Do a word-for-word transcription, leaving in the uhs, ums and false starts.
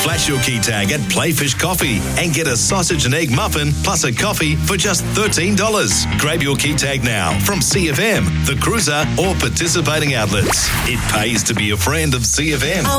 Flash your key tag at Playfish Coffee and get a sausage and egg muffin plus a coffee for just thirteen dollars. Grab your key tag now from C F M, The Cruiser or participating outlets. It pays to be a friend of C F M.